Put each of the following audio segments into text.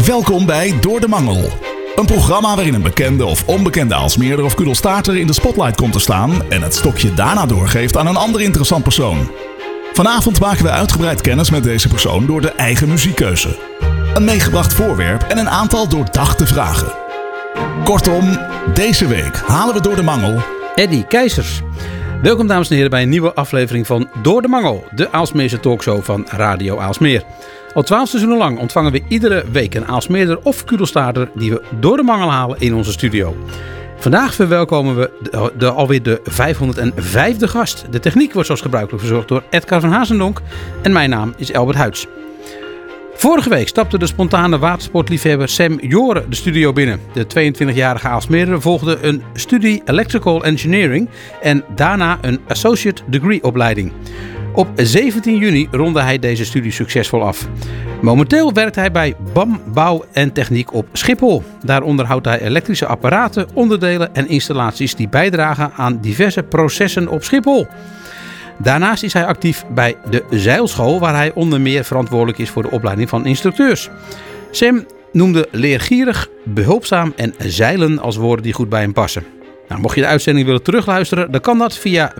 Welkom bij Door de Mangel. Een programma waarin een bekende of onbekende Aalsmeerder of Kudelstaarter in de spotlight komt te staan en het stokje daarna doorgeeft aan een ander interessant persoon. Vanavond maken we uitgebreid kennis met deze persoon door de eigen muziekkeuze. Een meegebracht voorwerp en een aantal doordachte vragen. Kortom, deze week halen we door de mangel Eddy Keizers. Welkom dames en heren bij een nieuwe aflevering van Door de Mangel, de Aalsmeerse talkshow van Radio Aalsmeer. Al 12 seizoenen lang ontvangen we iedere week een Aalsmeerder of Kudelstaarter die we door de mangel halen in onze studio. Vandaag verwelkomen we alweer de 505e gast. De techniek wordt zoals gebruikelijk verzorgd door Edgar van Hazendonk en mijn naam is Albert Huits. Vorige week stapte de spontane watersportliefhebber Sam Joren de studio binnen. De 22-jarige Aalsmeerder volgde een studie Electrical Engineering en daarna een Associate Degree opleiding. Op 17 juni ronde hij deze studie succesvol af. Momenteel werkt hij bij BAM Bouw en Techniek op Schiphol. Daar onderhoudt hij elektrische apparaten, onderdelen en installaties die bijdragen aan diverse processen op Schiphol. Daarnaast is hij actief bij de zeilschool, waar hij onder meer verantwoordelijk is voor de opleiding van instructeurs. Sam noemde leergierig, behulpzaam en zeilen als woorden die goed bij hem passen. Nou, mocht je de uitzending willen terugluisteren, dan kan dat via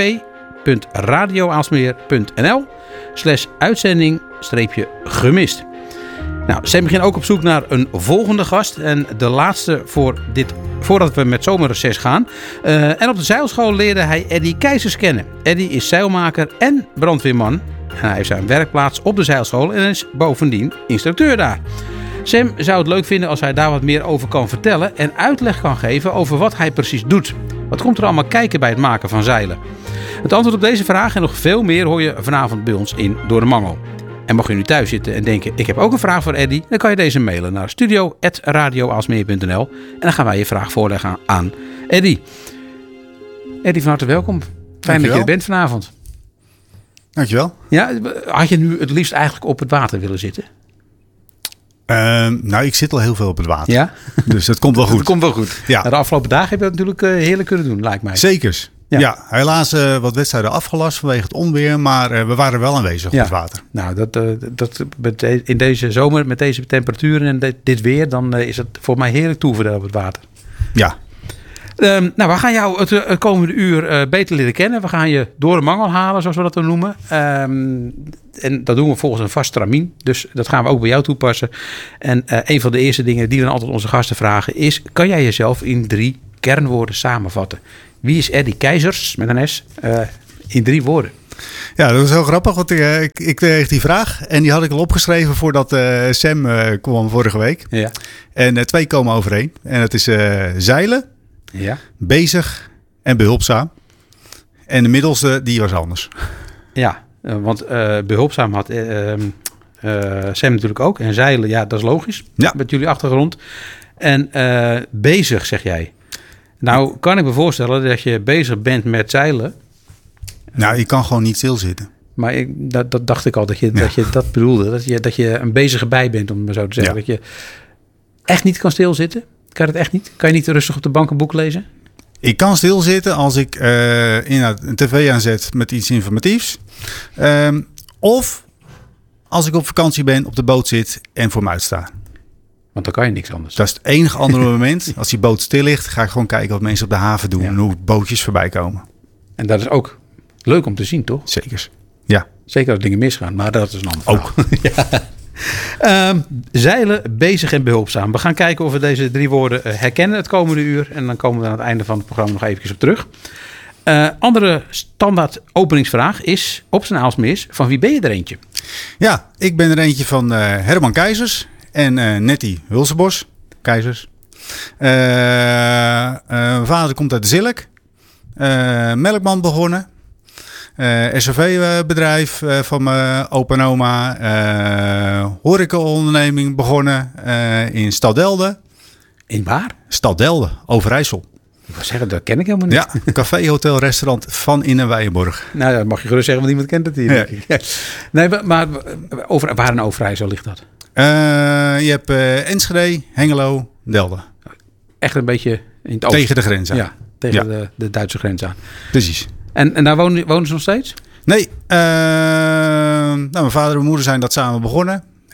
www.radioaalsmeer.nl/uitzending-gemist. Nou, Sam ging ook op zoek naar een volgende gast en de laatste voordat we met zomerreces gaan. En op de zeilschool leerde hij Eddy Keizers kennen. Eddy is zeilmaker en brandweerman. En hij heeft zijn werkplaats op de zeilschool en is bovendien instructeur daar. Sam zou het leuk vinden als hij daar wat meer over kan vertellen en uitleg kan geven over wat hij precies doet. Wat komt er allemaal kijken bij het maken van zeilen? Het antwoord op deze vraag en nog veel meer hoor je vanavond bij ons in Door de Mangel. En mocht je nu thuis zitten en denken, ik heb ook een vraag voor Eddy, dan kan je deze mailen naar studio@radioaalsmeer.nl en dan gaan wij je vraag voorleggen aan Eddy. Eddy, van harte welkom. Fijn dat je er bent vanavond. Dankjewel. Ja, had je nu het liefst eigenlijk op het water willen zitten? Nou, ik zit al heel veel op het water. Ja? Dus dat komt wel goed. Dat komt wel goed. Ja. De afgelopen dagen heb je dat natuurlijk heerlijk kunnen doen, lijkt mij. Zekers. Ja, helaas wat wedstrijden afgelast vanwege het onweer, maar we waren wel aanwezig op het water. Nou, in deze zomer met deze temperaturen en dit weer, dan is het voor mij heerlijk toeven op het water. Ja. Nou, we gaan jou het komende uur beter leren kennen. We gaan je door de mangel halen, zoals we dat dan noemen. En dat doen we volgens een vast stramien. Dus dat gaan we ook bij jou toepassen. En een van de eerste dingen die we dan altijd onze gasten vragen is: kan jij jezelf in 3 kernwoorden samenvatten? Wie is Eddy Keizers, met een S, in 3 woorden? Ja, dat is heel grappig, want ik kreeg die vraag en die had ik al opgeschreven voordat Sam kwam vorige week. Ja. En 2 komen overeen. En dat is zeilen, bezig en behulpzaam. En de middelste, die was anders. Ja, want behulpzaam had Sam natuurlijk ook. En zeilen, ja, dat is logisch. Ja. Met jullie achtergrond. En bezig, zeg jij. Nou, kan ik me voorstellen dat je bezig bent met zeilen. Nou, je kan gewoon niet stilzitten. Maar dat dacht ik al, dat je dat bedoelde. Dat je een bezige bij bent, om het maar zo te zeggen. Ja. Dat je echt niet kan stilzitten. Kan je dat echt niet? Kan je niet rustig op de bank een boek lezen? Ik kan stilzitten als ik een tv aanzet met iets informatiefs. Of als ik op vakantie ben, op de boot zit en voor me uitsta. Want dan kan je niks anders. Dat is het enige andere moment. Als die boot stil ligt, ga ik gewoon kijken wat mensen op de haven doen. En hoe bootjes voorbij komen. En dat is ook leuk om te zien, toch? Zeker. Ja. Zeker als dingen misgaan, maar dat is een ander verhaal. Ook. Zeilen, bezig en behulpzaam. We gaan kijken of we deze 3 woorden herkennen het komende uur. En dan komen we aan het einde van het programma nog eventjes op terug. Andere standaard openingsvraag is op zijn Aalsmeers: van wie ben je er eentje? Ja, ik ben er eentje van Herman Keizers en Nettie Hulsebos. Keizers. Mijn vader komt uit Zilk. Melkman begonnen. SRV-bedrijf van mijn opa en oma. Horecaonderneming begonnen in Stadelde. In waar? Stadelde, Overijssel. Ik wil zeggen, dat ken ik helemaal niet. Ja, café, hotel, restaurant van in en Weijenborg. Nou, dat mag je gerust zeggen, want niemand kent het hier. Ja. Ja. Nee, maar waar in Overijssel ligt dat? Je hebt Enschede, Hengelo, Delden. Echt een beetje in het oosten. Tegen de grens aan. Ja, tegen de Duitse grens aan. Precies. En daar wonen ze nog steeds? Nee, mijn vader en mijn moeder zijn dat samen begonnen.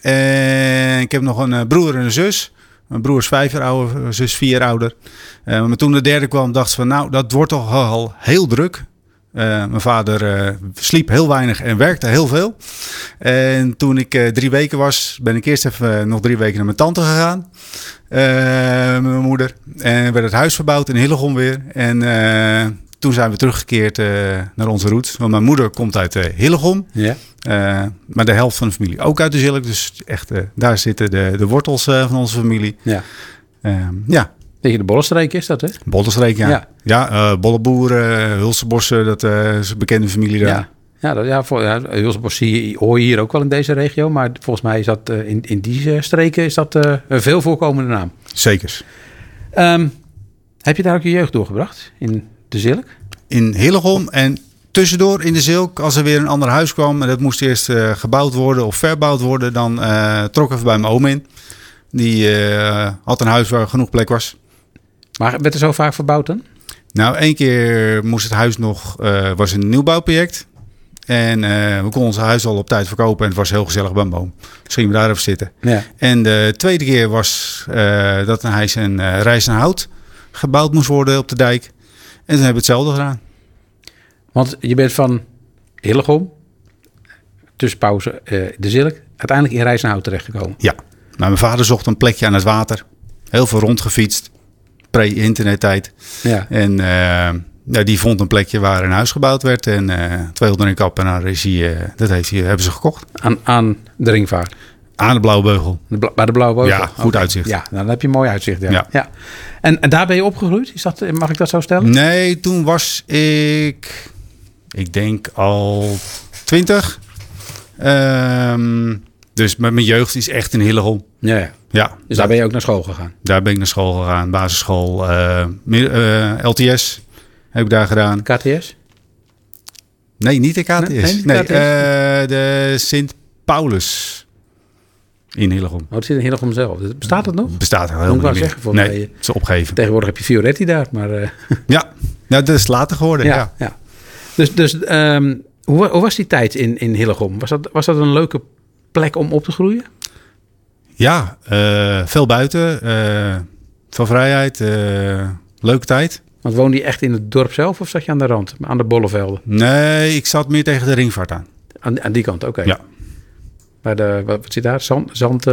En ik heb nog een broer en een zus. Mijn broer is 5 jaar ouder, zus 4 jaar ouder. Maar toen de derde kwam, dacht ze van nou, dat wordt toch al heel druk. Mijn vader sliep heel weinig en werkte heel veel. En toen ik 3 weken was, ben ik eerst even nog 3 weken naar mijn tante gegaan. Met mijn moeder. En werd het huis verbouwd in Hillegom weer. En toen zijn we teruggekeerd naar onze roots. Want mijn moeder komt uit Hillegom. Ja. Maar de helft van de familie ook uit de Zilk. Dus echt, daar zitten de wortels van onze familie. Ja. Ja. Beetje de Bollenstreek is dat, hè? Bollenstreek, ja. Ja, Bolleboeren, Hulsebossen, dat is een bekende familie daar. Hulsebos hoor je hier ook wel in deze regio. Maar volgens mij is dat in die streken is dat een veel voorkomende naam. Zeker. Heb je daar ook je jeugd doorgebracht? In de Zilk? In Hillegom en tussendoor in de Zilk. Als er weer een ander huis kwam en dat moest eerst gebouwd worden of verbouwd worden, dan trokken we bij mijn oom in. Die had een huis waar genoeg plek was. Maar werd er zo vaak verbouwd dan? Nou, 1 keer moest het huis nog, was een nieuwbouwproject. En we konden ons huis al op tijd verkopen en het was heel gezellig bij een boom. Dus gingen we daar even zitten. Ja. En de tweede keer was dat een rijs en hout gebouwd moest worden op de dijk. En toen hebben we hetzelfde gedaan. Want je bent van Hillegom, tussenpauze de Zilk, uiteindelijk in Rijsenhout terechtgekomen. Ja, maar mijn vader zocht een plekje aan het water. Heel veel rondgefietst, pre-internettijd. Ja. En die vond een plekje waar een huis gebouwd werd. En 200 in kap en daar is hebben ze gekocht. Aan de ringvaart? Aan de Blauwe Beugel. Bij de Blauwe Beugel? Ja, goed uitzicht. Ja, nou, dan heb je een mooi uitzicht. Ja. En daar ben je opgegroeid? Mag ik dat zo stellen? Nee, toen was ik denk al 20. Dus mijn jeugd is echt in Hillegom. Ja. Dus daar ben je ook naar school gegaan? Daar ben ik naar school gegaan. Basisschool, LTS heb ik daar gedaan. KTS? Nee, niet de KTS. Nee, de Sint Paulus in Hillegom. Oh, het zit in Hillegom zelf. Bestaat het nog? Bestaat er helemaal niet meer. Zeggen, nee, het is opgegeven. Tegenwoordig heb je Fioretti daar. Maar, Ja, dat is later geworden. Ja. Dus hoe was die tijd in Hillegom? Was dat een leuke plek om op te groeien? Ja, veel buiten. Veel vrijheid. Leuke tijd. Want woonde je echt in het dorp zelf of zat je aan de rand? Aan de bollevelden? Nee, ik zat meer tegen de ringvaart aan. Aan die kant, oké. Ja. Bij wat zit daar? Zand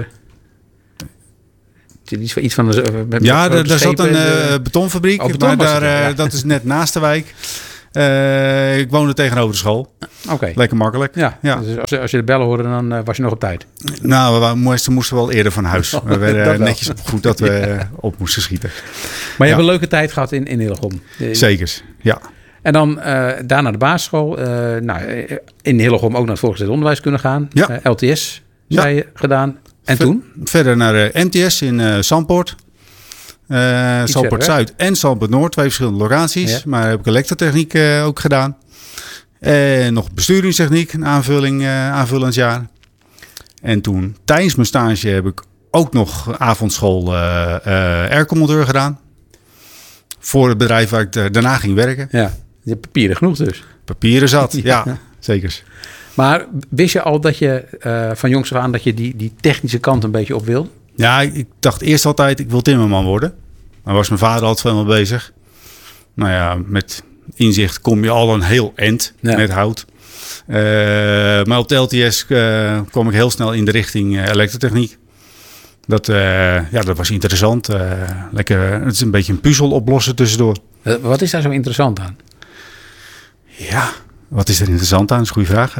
iets van daar zat een betonfabriek. Maar dat is net naast de wijk. Ik woonde tegenover de school. Okay. Lekker makkelijk. Ja. Dus als je de bellen hoorde, dan was je nog op tijd. Nou, we moesten wel eerder van huis. We werden netjes opgevoed dat we op moesten schieten. Maar je hebt een leuke tijd gehad in Hillegom. Zeker, ja. En dan daar naar de basisschool. In Hillegom ook naar het voortgezet onderwijs kunnen gaan. Ja. LTS, zei je, gedaan. En toen? Verder naar MTS in Zandpoort. Zandpoort Zuid en Zandpoort Noord. 2 verschillende locaties. Ja. Maar heb ik elektrotechniek ook gedaan. En nog besturingstechniek, een aanvullend jaar. En toen, tijdens mijn stage, heb ik ook nog avondschool airconmonteur gedaan. Voor het bedrijf waar ik daarna ging werken. Ja, je hebt papieren genoeg dus. Papieren zat, ja, zeker. Maar wist je al dat je van jongs af aan dat je die technische kant een beetje op wilde? Ja, ik dacht eerst altijd, ik wil timmerman worden. Daar was mijn vader altijd veel mee bezig. Nou ja, met inzicht kom je al een heel eind met hout. Maar op de LTS kwam ik heel snel in de richting elektrotechniek. Dat was interessant. Lekker, het is een beetje een puzzel oplossen tussendoor. Wat is daar zo interessant aan? Ja, wat is er interessant aan? Dat is een goede vraag.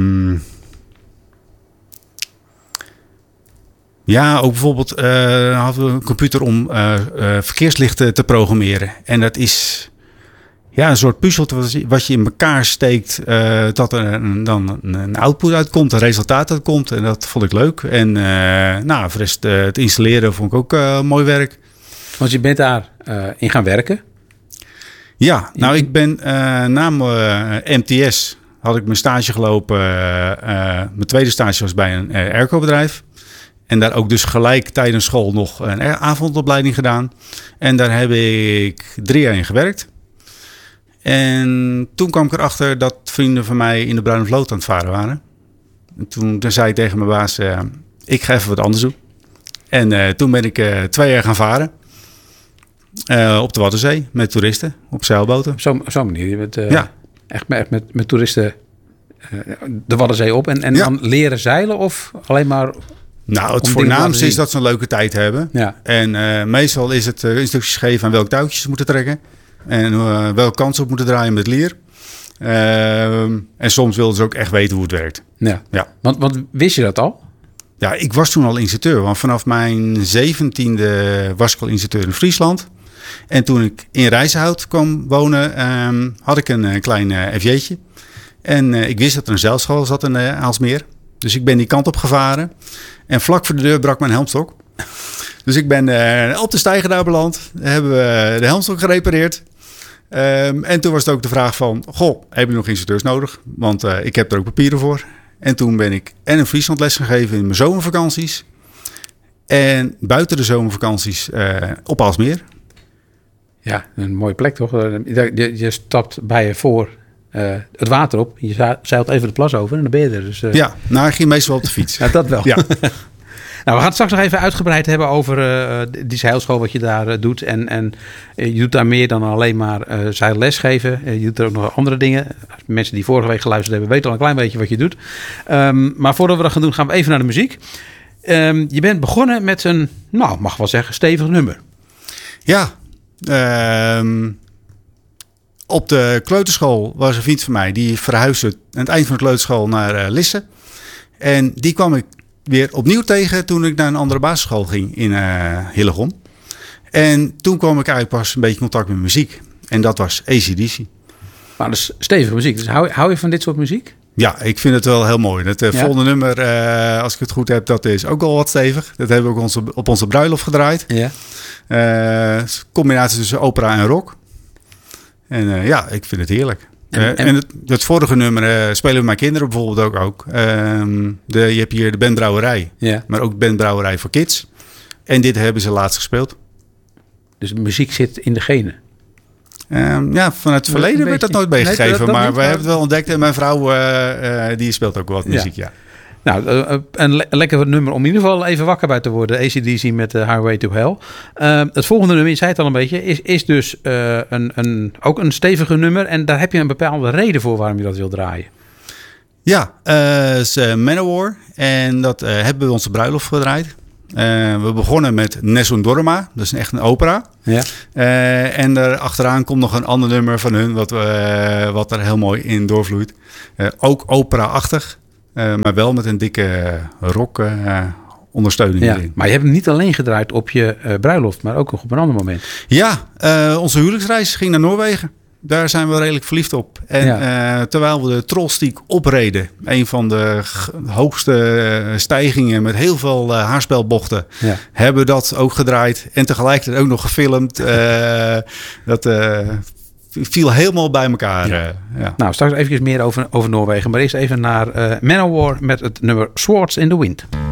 Ja, ook bijvoorbeeld hadden we een computer om verkeerslichten te programmeren. En dat is een soort puzzel wat je in elkaar steekt. Dat er dan een output uitkomt, een resultaat uitkomt. En dat vond ik leuk. En voor de rest het installeren vond ik ook mooi werk. Want je bent daar in gaan werken? Ja, nou ik ben na mijn MTS had ik mijn stage gelopen. Mijn tweede stage was bij een airco-bedrijf. En daar ook dus gelijk tijdens school nog een avondopleiding gedaan. En daar heb ik 3 jaar in gewerkt. En toen kwam ik erachter dat vrienden van mij in de Bruine Vloot aan het varen waren. En toen zei ik tegen mijn baas, ik ga even wat anders doen. En toen ben ik 2 jaar gaan varen. Op de Waddenzee met toeristen, op zeilboten. Zo'n manier. Je bent echt met toeristen de Waddenzee op en dan leren zeilen of alleen maar... Nou, het voornaamste is dat ze een leuke tijd hebben. Ja. En meestal is het instructies geven aan welk touwtjes ze moeten trekken. En welke kant ze op moeten draaien met het lier. En soms wilden ze ook echt weten hoe het werkt. Ja. Want wist je dat al? Ja, ik was toen al instructeur. Want vanaf mijn 17e was ik al instructeur in Friesland. En toen ik in Rijzenhout kwam wonen, had ik een klein FJ'tje. En ik wist dat er een zeilschool zat in Aalsmeer. Dus ik ben die kant op gevaren. En vlak voor de deur brak mijn helmstok. Dus ik ben op de steiger daar beland. Hebben we de helmstok gerepareerd. En toen was het ook de vraag van... Goh, heb je nog instructeurs nodig? Want ik heb er ook papieren voor. En toen ben ik een Friesland les gegeven in mijn zomervakanties. En buiten de zomervakanties op Aalsmeer. Ja, een mooie plek toch? Je stapt bij je voor het water op. Je zeilt even de plas over en dan ben je er. Dus, ja, nou, ik ging meestal op de fiets. Ja, dat wel. Ja. Nou, we gaan het straks nog even uitgebreid hebben over die zeilschool, wat je daar doet. En je doet daar meer dan alleen maar zeilles geven. Je doet er ook nog andere dingen. Mensen die vorige week geluisterd hebben, weten al een klein beetje wat je doet. Maar voordat we dat gaan doen, gaan we even naar de muziek. Je bent begonnen met een, nou, mag wel zeggen, stevig nummer. Ja, op de kleuterschool was een vriend van mij. Die verhuisde aan het eind van de kleuterschool naar Lisse. En die kwam ik weer opnieuw tegen toen ik naar een andere basisschool ging in Hillegom. En toen kwam ik eigenlijk pas een beetje in contact met muziek. En dat was AC/DC. Maar dat is stevige muziek. Dus hou je van dit soort muziek? Ja, ik vind het wel heel mooi. Het volgende nummer, als ik het goed heb, dat is ook al wat stevig. Dat hebben we ook op onze bruiloft gedraaid. Ja. Combinatie tussen opera en rock. En ja, ik vind het heerlijk. En het vorige nummer spelen we mijn kinderen bijvoorbeeld ook. Je hebt hier de bandbrouwerij, maar ook bandbrouwerij voor kids. En dit hebben ze laatst gespeeld. Dus de muziek zit in de genen? Ja, vanuit het verleden werd dat nooit meegegeven. Maar we hebben het wel ontdekt. En mijn vrouw die speelt ook wat muziek, ja. Nou, een lekker nummer om in ieder geval even wakker bij te worden. AC/DC met Highway to Hell. Het volgende nummer, je zei het al een beetje, is dus ook een stevige nummer. En daar heb je een bepaalde reden voor waarom je dat wil draaien. Ja, is Manowar. En dat hebben we onze bruiloft gedraaid. We begonnen met Nessun Dorma. Dat is echt een opera. Ja. En daarachteraan komt nog een ander nummer van hun. Wat er heel mooi in doorvloeit. Ook opera-achtig. Maar wel met een dikke rock ondersteuning erin. Maar je hebt hem niet alleen gedraaid op je bruiloft, maar ook op een ander moment. Ja, onze huwelijksreis ging naar Noorwegen. Daar zijn we redelijk verliefd op. En terwijl we de Trollstiek opreden, een van de hoogste stijgingen met heel veel haarspelbochten, hebben we dat ook gedraaid. En tegelijkertijd ook nog gefilmd. Dat viel helemaal bij elkaar. Ja. Nou, straks even meer over Noorwegen. Maar eerst even naar Manowar met het nummer Swords in the Wind.